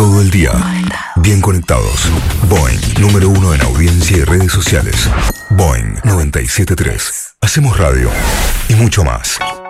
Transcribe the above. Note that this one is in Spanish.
Todo el día. Bien conectados. Boeing, número 1 en audiencia y redes sociales. Boeing 97.3. Hacemos radio y mucho más.